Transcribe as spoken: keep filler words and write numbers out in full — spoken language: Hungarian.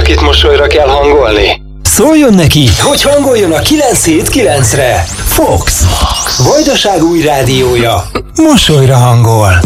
akit mosolyra kell hangolni? Szóljon neki, hogy hangoljon a kilenc hét kilencre. Fox, Vajdaság új rádiója, mosolyra hangol.